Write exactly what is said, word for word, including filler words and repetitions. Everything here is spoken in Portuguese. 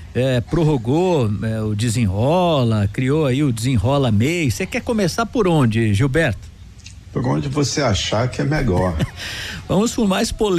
é, prorrogou é, o desenrola, criou aí o desenrola M E I. Você quer começar por onde, Gilberto? Por onde você achar que é melhor. Vamos por mais polêmica.